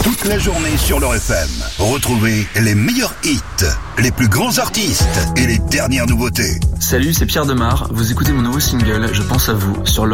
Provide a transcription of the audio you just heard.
toute la journée sur leur FM. Retrouvez les meilleurs hits, les plus grands artistes et les dernières nouveautés. Salut, c'est Pierre Demar. Vous écoutez mon nouveau single, Je pense à vous, sur